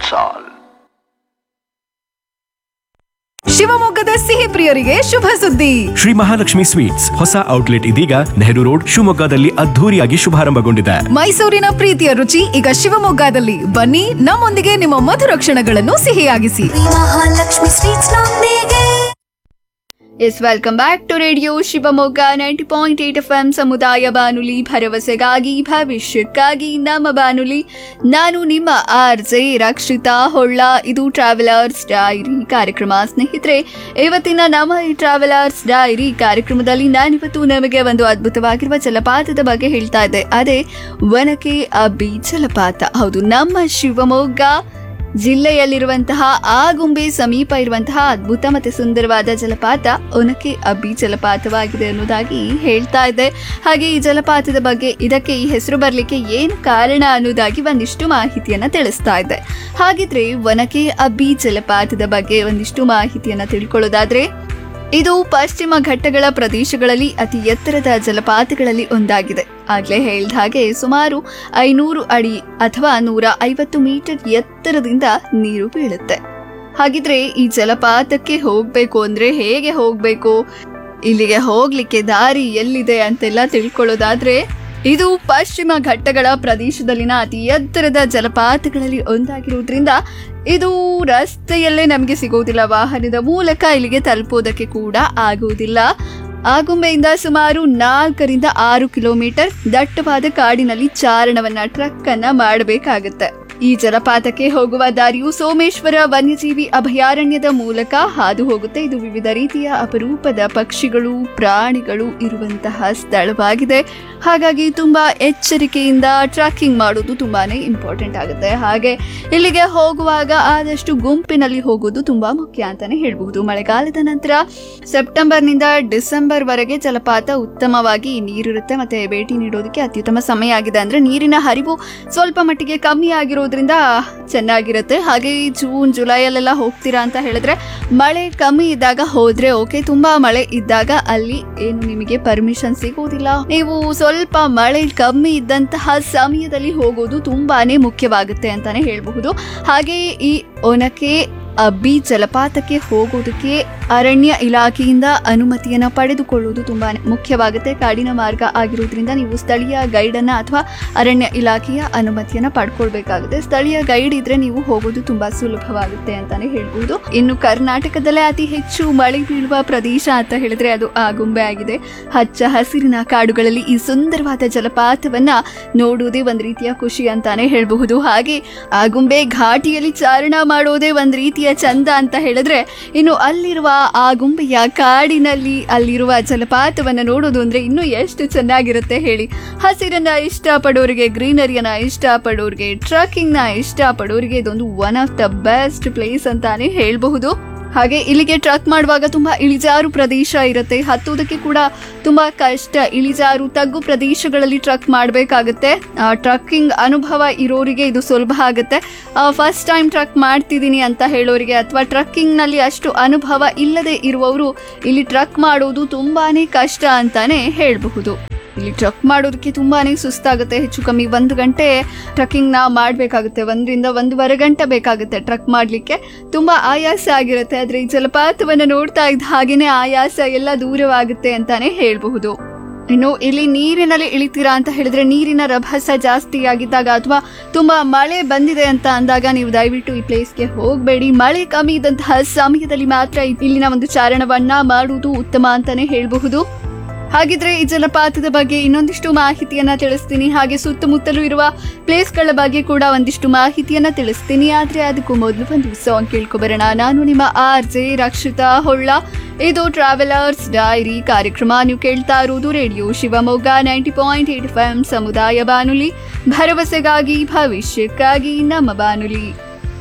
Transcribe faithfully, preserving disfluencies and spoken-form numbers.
That's all. ಶಿವಮೊಗ್ಗದ ಸಿಹಿ ಪ್ರಿಯರಿಗೆ ಶುಭ ಸುದ್ದಿ. ಶ್ರೀ ಮಹಾಲಕ್ಷ್ಮಿ ಸ್ವೀಟ್ಸ್ ಹೊಸ ಔಟ್ಲೆಟ್ ಇದೀಗ ನೆಹರು ರೋಡ್ ಶಿವಮೊಗ್ಗದಲ್ಲಿ ಅದ್ಧೂರಿಯಾಗಿ ಶುಭಾರಂಭಗೊಂಡಿದೆ. ಮೈಸೂರಿನ ಪ್ರೀತಿಯ ರುಚಿ ಈಗ ಶಿವಮೊಗ್ಗದಲ್ಲಿ. ಬನ್ನಿ, ನಮ್ಮೊಂದಿಗೆ ನಿಮ್ಮ ಮಧುರ ಕ್ಷಣಗಳನ್ನು ಸಿಹಿಯಾಗಿಸಿ. ಮಹಾಲಕ್ಷ್ಮಿ ಸ್ವೀಟ್ಸ್ ನೊಂದಿಗೆ. S welcome back to radio Shivamogga ninety point eight F M ಸಮುದಾಯ ಬಾನುಲಿ, ಭರವಸೆಗಾಗಿ ಭವಿಷ್ಯಕ್ಕಾಗಿ ನಮ್ಮ ಬಾನುಲಿ. ನಾನು ನಿಮ್ಮ ಆರ್ ಜೆ ರಕ್ಷಿತಾ ಹೊಳ್ಳ. ಇದು ಟ್ರಾವೆಲರ್ಸ್ ಡೈರಿ ಕಾರ್ಯಕ್ರಮ. ಸ್ನೇಹಿತರೆ, ಇವತ್ತಿನ ನಮ್ಮ ಈ ಟ್ರಾವೆಲರ್ಸ್ ಡೈರಿ ಕಾರ್ಯಕ್ರಮದಲ್ಲಿ ನಾನಿವತ್ತು ನಮಗೆ ಒಂದು ಅದ್ಭುತವಾಗಿರುವ ಜಲಪಾತದ ಬಗ್ಗೆ ಹೇಳ್ತಾ ಇದ್ದೆ. ಅದೇ ಒನಕೆ ಅಬ್ಬಿ ಜಲಪಾತ. ಹೌದು, ನಮ್ಮ ಶಿವಮೊಗ್ಗ ಜಿಲ್ಲೆಯಲ್ಲಿರುವಂತಹ ಆಗುಂಬೆ ಸಮೀಪ ಇರುವಂತಹ ಅದ್ಭುತ ಮತ್ತೆ ಸುಂದರವಾದ ಜಲಪಾತ ಒನಕೆ ಅಬ್ಬಿ ಜಲಪಾತವಾಗಿದೆ ಅನ್ನೋದಾಗಿ ಹೇಳ್ತಾ ಇದೆ. ಹಾಗೆ ಈ ಜಲಪಾತದ ಬಗ್ಗೆ, ಇದಕ್ಕೆ ಈ ಹೆಸರು ಬರ್ಲಿಕ್ಕೆ ಏನು ಕಾರಣ ಅನ್ನೋದಾಗಿ ಒಂದಿಷ್ಟು ಮಾಹಿತಿಯನ್ನ ತಿಳಿಸ್ತಾ ಇದೆ. ಹಾಗಿದ್ರೆ ಒನಕೆ ಅಬ್ಬಿ ಜಲಪಾತದ ಬಗ್ಗೆ ಒಂದಿಷ್ಟು ಮಾಹಿತಿಯನ್ನ ತಿಳ್ಕೊಳ್ಳೋದಾದ್ರೆ, ಇದು ಪಶ್ಚಿಮ ಘಟ್ಟಗಳ ಪ್ರದೇಶಗಳಲ್ಲಿ ಅತಿ ಎತ್ತರದ ಜಲಪಾತಗಳಲ್ಲಿ ಒಂದಾಗಿದೆ. ಆಗ್ಲೇ ಹೇಳಿದ ಹಾಗೆ ಸುಮಾರು ಐನೂರು ಅಡಿ ಅಥವಾ ನೂರ ಐವತ್ತು ಮೀಟರ್ ಎತ್ತರದಿಂದ ನೀರು ಬೀಳುತ್ತೆ. ಹಾಗಿದ್ರೆ ಈ ಜಲಪಾತಕ್ಕೆ ಹೋಗ್ಬೇಕು ಅಂದ್ರೆ ಹೇಗೆ ಹೋಗ್ಬೇಕು, ಇಲ್ಲಿಗೆ ಹೋಗ್ಲಿಕ್ಕೆ ದಾರಿ ಎಲ್ಲಿದೆ ಅಂತೆಲ್ಲ ತಿಳ್ಕೊಳ್ಳೋದಾದ್ರೆ, ಇದು ಪಶ್ಚಿಮ ಘಟ್ಟಗಳ ಪ್ರದೇಶದಲ್ಲಿನ ಅತಿ ಎತ್ತರದ ಜಲಪಾತಗಳಲ್ಲಿ ಒಂದಾಗಿರುವುದರಿಂದ ಇದು ರಸ್ತೆಯಲ್ಲೇ ನಮಗೆ ಸಿಗೋದಿಲ್ಲ. ವಾಹನದ ಮೂಲಕ ಇಲ್ಲಿಗೆ ತಲುಪೋದಕ್ಕೆ ಕೂಡ ಆಗುವುದಿಲ್ಲ. ಆಗುಂಬೆಯಿಂದ ಸುಮಾರು ನಾಲ್ಕರಿಂದ ಆರು ಕಿಲೋಮೀಟರ್ ದಟ್ಟವಾದ ಕಾಡಿನಲ್ಲಿ ಚಾರಣವನ್ನ ಟ್ರಕ್ ಅನ್ನ ಮಾಡಬೇಕಾಗುತ್ತೆ. ಈ ಜಲಪಾತಕ್ಕೆ ಹೋಗುವ ದಾರಿಯು ಸೋಮೇಶ್ವರ ವನ್ಯಜೀವಿ ಅಭಯಾರಣ್ಯದ ಮೂಲಕ ಹಾದು ಹೋಗುತ್ತೆ. ಇದು ವಿವಿಧ ರೀತಿಯ ಅಪರೂಪದ ಪಕ್ಷಿಗಳು, ಪ್ರಾಣಿಗಳು ಇರುವಂತಹ ಸ್ಥಳವಾಗಿದೆ. ಹಾಗಾಗಿ ತುಂಬಾ ಎಚ್ಚರಿಕೆಯಿಂದ ಟ್ರಕ್ಕಿಂಗ್ ಮಾಡೋದು ತುಂಬಾನೇ ಇಂಪಾರ್ಟೆಂಟ್ ಆಗುತ್ತೆ. ಹಾಗೆ ಇಲ್ಲಿಗೆ ಹೋಗುವಾಗ ಆದಷ್ಟು ಗುಂಪಿನಲ್ಲಿ ಹೋಗೋದು ತುಂಬಾ ಮುಖ್ಯ ಅಂತಾನೆ ಹೇಳ್ಬಹುದು. ಮಳೆಗಾಲದ ನಂತರ ಸೆಪ್ಟೆಂಬರ್ನಿಂದ ಡಿಸೆಂಬರ್ ವರೆಗೆ ಜಲಪಾತ ಉತ್ತಮವಾಗಿ ನೀರಿರುತ್ತೆ ಮತ್ತೆ ಭೇಟಿ ನೀಡೋದಕ್ಕೆ ಅತ್ಯುತ್ತಮ ಸಮಯ ಆಗಿದೆ. ಅಂದ್ರೆ ನೀರಿನ ಹರಿವು ಸ್ವಲ್ಪ ಮಟ್ಟಿಗೆ ಕಮ್ಮಿ ಆಗಿರೋ ದ್ರಿಂದ ಚೆನ್ನಾಗಿರುತ್ತೆ. ಹಾಗೆ ಜೂನ್ ಜುಲೈಯಲ್ಲೆಲ್ಲ ಹೋಗ್ತೀರಾ ಅಂತ ಹೇಳಿದ್ರೆ ಮಳೆ ಕಮ್ಮಿ ಇದ್ದಾಗ ಹೋದ್ರೆ ಓಕೆ. ತುಂಬಾ ಮಳೆ ಇದ್ದಾಗ ಅಲ್ಲಿ ಏನು ನಿಮಗೆ ಪರ್ಮಿಷನ್ ಸಿಗೋದಿಲ್ಲ. ನೀವು ಸ್ವಲ್ಪ ಮಳೆ ಕಮ್ಮಿ ಇದ್ದಂತಹ ಸಮಯದಲ್ಲಿ ಹೋಗೋದು ತುಂಬಾನೇ ಮುಖ್ಯವಾಗುತ್ತೆ ಅಂತಾನೆ ಹೇಳ್ಬಹುದು. ಹಾಗೆ ಈ ಒನಕೆ ಅಬ್ಬಿ ಜಲಪಾತಕ್ಕೆ ಹೋಗೋದಕ್ಕೆ ಅರಣ್ಯ ಇಲಾಖೆಯಿಂದ ಅನುಮತಿಯನ್ನ ಪಡೆದುಕೊಳ್ಳುವುದು ತುಂಬಾ ಮುಖ್ಯವಾಗುತ್ತೆ. ಕಾಡಿನ ಮಾರ್ಗ ಆಗಿರೋದ್ರಿಂದ ನೀವು ಸ್ಥಳೀಯ ಗೈಡ್ ಅನ್ನ ಅಥವಾ ಅರಣ್ಯ ಇಲಾಖೆಯ ಅನುಮತಿಯನ್ನ ಪಡ್ಕೊಳ್ಬೇಕಾಗುತ್ತೆ. ಸ್ಥಳೀಯ ಗೈಡ್ ಇದ್ರೆ ನೀವು ಹೋಗೋದು ತುಂಬಾ ಸುಲಭವಾಗುತ್ತೆ ಅಂತಾನೆ ಹೇಳ್ಬಹುದು. ಇನ್ನು ಕರ್ನಾಟಕದಲ್ಲೇ ಅತಿ ಹೆಚ್ಚು ಮಳೆ ಬೀಳುವ ಪ್ರದೇಶ ಅಂತ ಹೇಳಿದ್ರೆ ಅದು ಆಗುಂಬೆ ಆಗಿದೆ. ಹಚ್ಚ ಹಸಿರಿನ ಕಾಡುಗಳಲ್ಲಿ ಈ ಸುಂದರವಾದ ಜಲಪಾತವನ್ನ ನೋಡುವುದೇ ಒಂದ್ ರೀತಿಯ ಖುಷಿ ಅಂತಾನೆ ಹೇಳ್ಬಹುದು. ಹಾಗೆ ಆಗುಂಬೆ ಘಾಟಿಯಲ್ಲಿ ಚಾರಣ ಮಾಡೋದೇ ಒಂದ್ ರೀತಿಯ ಚಂದ ಅಂತ ಹೇಳಿದ್ರೆ, ಇನ್ನು ಅಲ್ಲಿರುವ ಆಗುಂಬೆಯ ಕಾಡಿನಲ್ಲಿ ಅಲ್ಲಿರುವ ಜಲಪಾತವನ್ನ ನೋಡೋದು ಅಂದ್ರೆ ಇನ್ನೂ ಎಷ್ಟು ಚೆನ್ನಾಗಿರುತ್ತೆ ಹೇಳಿ. ಹಸಿರನ್ನ ಇಷ್ಟಪಡೋರಿಗೆ, ಗ್ರೀನರಿಯನ್ನ ಇಷ್ಟಪಡೋರಿಗೆ, ಟ್ರಕ್ಕಿಂಗ್ ನ ಇಷ್ಟಪಡೋರಿಗೆ ಇದೊಂದು one of the best place ಅಂತಾನೆ ಹೇಳ್ಬಹುದು. ಹಾಗೆ ಇಲ್ಲಿಗೆ ಟ್ರಕ್ ಮಾಡುವಾಗ ತುಂಬಾ ಇಳಿಜಾರು ಪ್ರದೇಶ ಇರುತ್ತೆ. ಹತ್ತೋದಕ್ಕೆ ಕೂಡ ತುಂಬಾ ಕಷ್ಟ. ಇಳಿಜಾರು ತಗ್ಗು ಪ್ರದೇಶಗಳಲ್ಲಿ ಟ್ರಕ್ ಮಾಡಬೇಕಾಗುತ್ತೆ. ಟ್ರಕ್ಕಿಂಗ್ ಅನುಭವ ಇರೋರಿಗೆ ಇದು ಸುಲಭ ಆಗುತ್ತೆ. ಫಸ್ಟ್ ಟೈಮ್ ಟ್ರಕ್ ಮಾಡ್ತಿದ್ದೀನಿ ಅಂತ ಹೇಳೋರಿಗೆ ಅಥವಾ ಟ್ರಕ್ಕಿಂಗ್ ನಲ್ಲಿ ಅಷ್ಟು ಅನುಭವ ಇಲ್ಲದೆ ಇರುವವರು ಇಲ್ಲಿ ಟ್ರಕ್ ಮಾಡೋದು ತುಂಬಾನೇ ಕಷ್ಟ ಅಂತಾನೆ ಹೇಳಬಹುದು. ಇಲ್ಲಿ ಟ್ರಕ್ ಮಾಡೋದಕ್ಕೆ ತುಂಬಾನೇ ಸುಸ್ತಾಗುತ್ತೆ. ಹೆಚ್ಚು ಕಮ್ಮಿ ಒಂದು ಗಂಟೆ ಟ್ರಕ್ಕಿಂಗ್ ನ ಮಾಡ್ಬೇಕಾಗುತ್ತೆ. ಒಂದರಿಂದ ಒಂದೂವರೆ ಗಂಟೆ ಬೇಕಾಗುತ್ತೆ ಟ್ರಕ್ ಮಾಡ್ಲಿಕ್ಕೆ. ತುಂಬಾ ಆಯಾಸ ಆಗಿರುತ್ತೆ. ಆದ್ರೆ ಈ ಜಲಪಾತವನ್ನ ನೋಡ್ತಾ ಇದ್ದ ಹಾಗೇನೆ ಆಯಾಸ ಎಲ್ಲ ದೂರವಾಗುತ್ತೆ ಅಂತಾನೆ ಹೇಳ್ಬಹುದು. ಇನ್ನು ಇಲ್ಲಿ ನೀರಿನಲ್ಲಿ ಇಳಿತೀರಾ ಅಂತ ಹೇಳಿದ್ರೆ, ನೀರಿನ ರಭಸ ಜಾಸ್ತಿ ಆಗಿದ್ದಾಗ ಅಥವಾ ತುಂಬಾ ಮಳೆ ಬಂದಿದೆ ಅಂತ ಅಂದಾಗ ನೀವು ದಯವಿಟ್ಟು ಈ ಪ್ಲೇಸ್ಗೆ ಹೋಗಬೇಡಿ. ಮಳೆ ಕಮ್ಮಿ ಇದ್ದಂತಹ ಸಮಯದಲ್ಲಿ ಮಾತ್ರ ಇಲ್ಲಿನ ಒಂದು ಚಾರಣವನ್ನ ಮಾಡುವುದು ಉತ್ತಮ ಅಂತಾನೆ ಹೇಳಬಹುದು. ಹಾಗಿದ್ರೆ ಈ ಜಲಪಾತದ ಬಗ್ಗೆ ಇನ್ನೊಂದಿಷ್ಟು ಮಾಹಿತಿಯನ್ನ ತಿಳಿಸ್ತೀನಿ. ಹಾಗೆ ಸುತ್ತಮುತ್ತಲೂ ಇರುವ ಪ್ಲೇಸ್ಗಳ ಬಗ್ಗೆ ಕೂಡ ಒಂದಿಷ್ಟು ಮಾಹಿತಿಯನ್ನ ತಿಳಿಸ್ತೀನಿ. ಆದ್ರೆ ಅದಕ್ಕೂ ಮೊದಲು ಒಂದು ಸಾಂಗ್ ಕೇಳ್ಕೊಬರೋಣ. ನಾನು ನಿಮ್ಮ ಆರ್ ಜೆ ರಕ್ಷಿತಾ ಹೊಳ್ಳ. ಇದು ಟ್ರಾವೆಲರ್ಸ್ ಡೈರಿ ಕಾರ್ಯಕ್ರಮ. ನೀವು ಕೇಳ್ತಾ ಇರುವುದು radio Shivamogga ninety point eight F M ಸಮುದಾಯ ಬಾನುಲಿ, ಭರವಸೆಗಾಗಿ ಭವಿಷ್ಯಕ್ಕಾಗಿ ನಮ್ಮ ಬಾನುಲಿ.